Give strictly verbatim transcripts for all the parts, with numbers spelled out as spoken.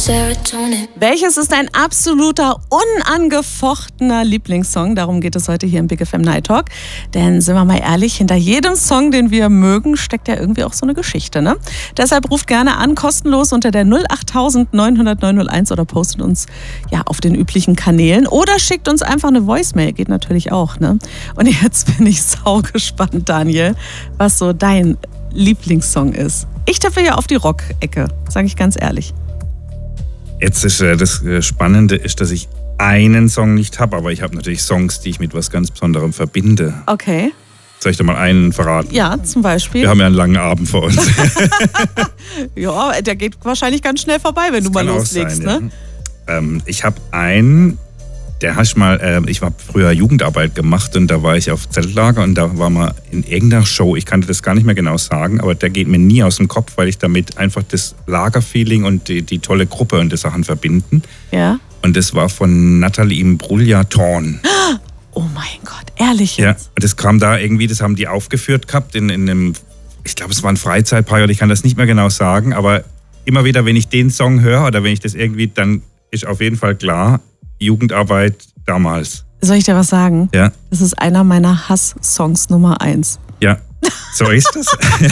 Welches ist dein absoluter, unangefochtener Lieblingssong? Darum geht es heute hier im Big F M Night Talk. Denn sind wir mal ehrlich, hinter jedem Song, den wir mögen, steckt ja irgendwie auch so eine Geschichte, ne? Deshalb ruft gerne an, kostenlos unter der null acht neun null null neun null eins oder postet uns ja auf den üblichen Kanälen. Oder schickt uns einfach eine Voicemail, geht natürlich auch, ne? Und jetzt bin ich saugespannt, Daniel, was so dein Lieblingssong ist. Ich tippe ja auf die Rock-Ecke, sage ich ganz ehrlich. Jetzt ist äh, das äh, Spannende, ist, dass ich einen Song nicht habe, aber ich habe natürlich Songs, die ich mit was ganz Besonderem verbinde. Okay. Soll ich dir mal einen verraten? Ja, zum Beispiel. Wir haben ja einen langen Abend vor uns. Ja, der geht wahrscheinlich ganz schnell vorbei, wenn das du mal loslegst. Sein, ne? Ja. ähm, ich habe einen, der hast mal, äh, ich habe früher Jugendarbeit gemacht und da war ich auf Zeltlager und da war mal in irgendeiner Show, ich kannte das gar nicht mehr genau sagen, aber der geht mir nie aus dem Kopf, weil ich damit einfach das Lagerfeeling und die, die tolle Gruppe und die Sachen verbinden. Ja. Und das war von Nathalie Imbruglia, Torn. Oh mein Gott, ehrlich jetzt? Ja, und das kam da irgendwie, das haben die aufgeführt gehabt in, in einem, ich glaube es war ein Freizeitpark, ich kann das nicht mehr genau sagen, aber immer wieder, wenn ich den Song höre oder wenn ich das irgendwie, dann ist auf jeden Fall klar, Jugendarbeit damals. Soll ich dir was sagen? Ja. Das ist einer meiner Hass-Songs Nummer eins. Ja, so ist das.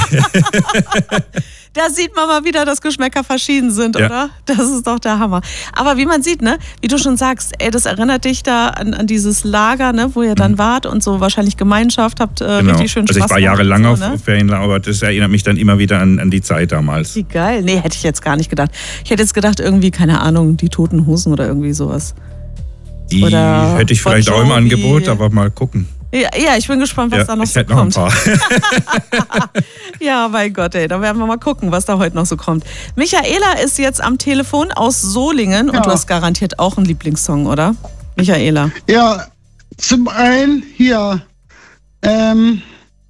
Da sieht man mal wieder, dass Geschmäcker verschieden sind, ja. Oder? Das ist doch der Hammer. Aber wie man sieht, ne, wie du schon sagst, ey, das erinnert dich da an, an dieses Lager, ne, wo ihr dann mhm. wart und so wahrscheinlich Gemeinschaft habt, äh, genau. richtig schön Spaß. Also ich war jahrelang so, auf ne? Ferienlager, aber das erinnert mich dann immer wieder an, an die Zeit damals. Wie geil. Nee, hätte ich jetzt gar nicht gedacht. Ich hätte jetzt gedacht, irgendwie, keine Ahnung, die Toten Hosen oder irgendwie sowas. Die oder hätte ich vielleicht auch im Angebot, aber mal gucken. Ja, ja, ich bin gespannt, was ja, da noch ich so hätte kommt. Noch ein paar. Ja, mein Gott, ey, da werden wir mal gucken, was da heute noch so kommt. Michaela ist jetzt am Telefon aus Solingen ja. Und du hast garantiert auch einen Lieblingssong, oder? Michaela. Ja, zum einen hier, ähm,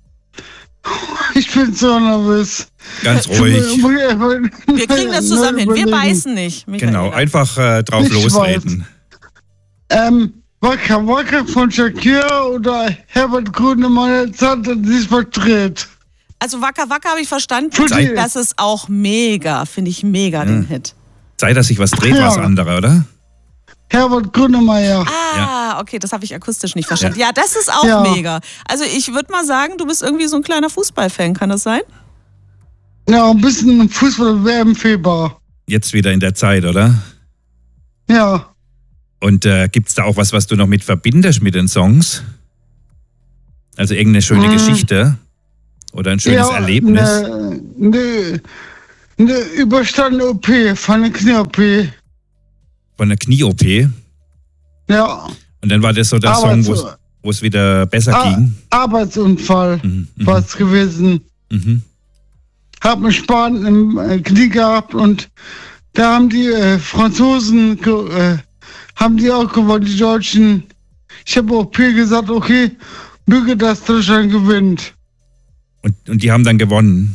ich bin so nervös. Ganz ruhig. Wir kriegen das zusammen hin, wir beißen nicht, Michaela. Genau, einfach äh, drauf ich losreden. Ähm, Waka Waka von Shakira oder Herbert Grönemeyer hat sich verdreht. Also Waka Waka habe ich verstanden, das ist auch mega, finde ich mega, den hm. Hit. Sei, dass sich was dreht, ja. Was andere, oder? Herbert Grönemeyer. Ah, ja. Okay, das habe ich akustisch nicht verstanden. Ja, ja das ist auch ja. mega. Also ich würde mal sagen, du bist irgendwie so ein kleiner Fußballfan, kann das sein? Ja, ein bisschen Fußball-W M-Fieber. Jetzt wieder in der Zeit, oder? Ja. Und äh, gibt es da auch was, was du noch mit verbindest mit den Songs? Also irgendeine schöne hm. Geschichte oder ein schönes ja, Erlebnis? Eine ne, ne überstandene O P, von einer Knie-O P. Von einer Knie-O P? Ja. Und dann war das so der Arbeits- Song, wo es wieder besser Ar- ging? Arbeitsunfall mhm, war es gewesen. Mhm. Hab einen Span im äh, Knie gehabt und da haben die äh, Franzosen ge- äh, haben die auch gewonnen, die Deutschen. Ich habe O P gesagt, okay, möge das Deutschland gewinnt. Und, und die haben dann gewonnen?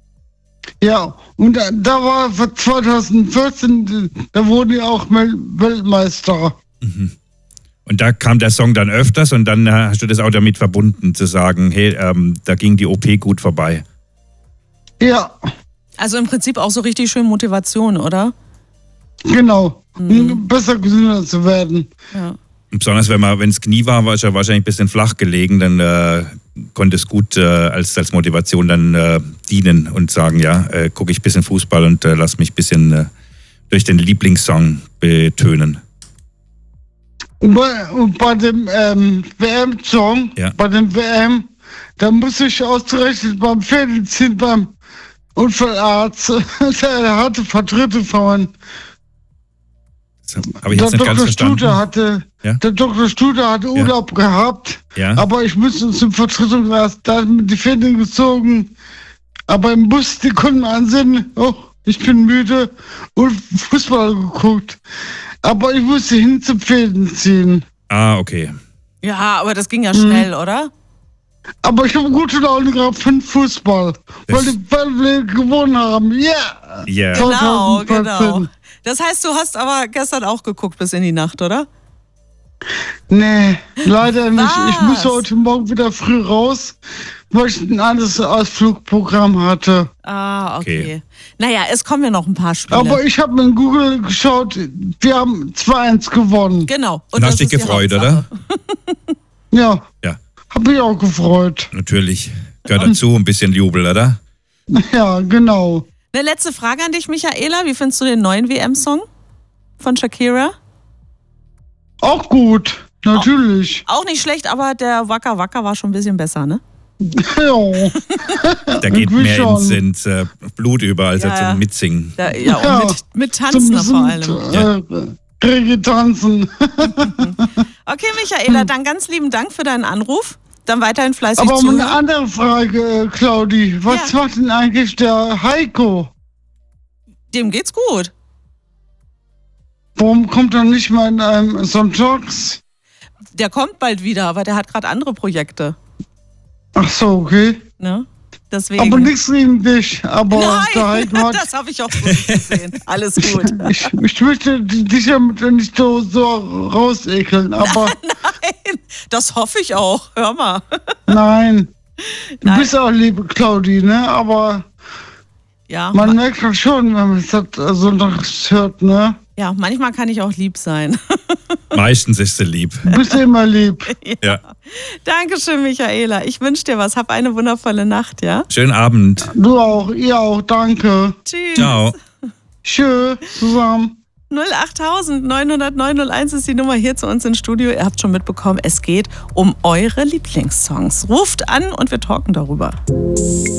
Ja, und da, da war zwanzig vierzehn, da wurden die auch Weltmeister. Mhm. Und da kam der Song dann öfters und dann hast du das auch damit verbunden, zu sagen, hey, ähm, da ging die O P gut vorbei. Ja. Also im Prinzip auch so richtig schön Motivation, oder? Genau, mhm. um besser gesünder zu werden. Ja. Und besonders wenn man, wenn es Knie war, war es ja wahrscheinlich ein bisschen flach gelegen, dann äh, konnte es gut äh, als, als Motivation dann äh, dienen und sagen, ja, äh, gucke ich ein bisschen Fußball und äh, lass mich ein bisschen äh, durch den Lieblingssong betönen. Und bei, und bei dem ähm, W M-Song, ja. bei dem W M, da muss ich ausgerechnet beim Fernsehen, beim Unfallarzt, der hatte Vertretung von Aber ich der nicht ganz Doktor Studer hatte, ja? Der Doktor Studer hatte Urlaub ja. gehabt, ja. aber ich musste zum Vertretungsarzt, da hat mir die Fäden gezogen, aber im Bus, die konnten ansehen, oh, ich bin müde und Fußball geguckt. Aber ich musste hin zum Fäden ziehen. Ah, okay. Ja, aber das ging ja schnell, hm. oder? Aber ich habe gute Laune gehabt für den Fußball, weil die, weil wir gewonnen haben. Yeah! yeah. Genau, genau. Das heißt, du hast aber gestern auch geguckt bis in die Nacht, oder? Nee, leider nicht. Was? Ich muss heute Morgen wieder früh raus, weil ich ein anderes Ausflugprogramm hatte. Ah, okay. Okay. Naja, es kommen ja noch ein paar Spiele. Aber ich habe in Google geschaut, wir haben zwei eins gewonnen. Genau. Und hast das dich ist die gefreut, Hauptsache. oder? Ja, Ja, habe ich auch gefreut. natürlich. Gehört dazu, ein bisschen Jubel, oder? Ja, genau. Eine letzte Frage an dich, Michaela. Wie findest du den neuen W M-Song von Shakira? Auch gut, natürlich. Auch nicht schlecht, aber der Waka Waka war schon ein bisschen besser, ne? Ja. Da geht Irgendwie mehr schon. ins, ins äh, Blut über als Ja, als ja. im Mitsingen. Da, ja, und Ja, mit, mit Tanzen Zum- vor allem. Ja. Äh, Reggae tanzen. Okay, Michaela, dann ganz lieben Dank für deinen Anruf. Dann weiterhin fleißig Aber mal eine zuhören. andere Frage, äh, Claudi. Was Ja. macht denn eigentlich der Heiko? Dem geht's gut. Warum kommt er nicht mal in einem Sonntags? Der kommt bald wieder, aber der hat gerade andere Projekte. Ach so, okay. Ne? Deswegen. Aber nichts gegen dich. Aber der Nein, Heiko hat. das habe ich auch so nicht gesehen. Alles gut. Ich, ich möchte dich damit nicht so, so rausekeln, aber Nein, das hoffe ich auch. Hör mal. nein. Du Nein. bist auch liebe Claudi, ne? Aber Ja, man ma merkt doch schon, wenn man es das äh, sonntags hört, ne? ja, manchmal kann ich auch lieb sein. Meistens ist sie lieb. Du bist immer lieb. Ja. Dankeschön, Michaela. Ich wünsche dir was. Hab eine wundervolle Nacht, ja? Schönen Abend. Du auch, ihr auch, danke. Tschüss. Ciao. Tschö, zusammen. null acht neun null neun null eins ist die Nummer hier zu uns ins Studio. Ihr habt schon mitbekommen, es geht um eure Lieblingssongs. Ruft an und wir talken darüber.